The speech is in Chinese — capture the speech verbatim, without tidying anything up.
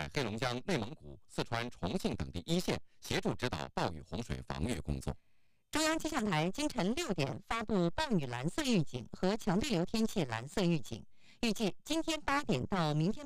黑龙江、内蒙古、四川、重庆等地一线协助指导暴雨洪水防御工作。 中央气象台今晨六点发布暴雨蓝色预警和强对流天气蓝色预警，预计今天八点到明天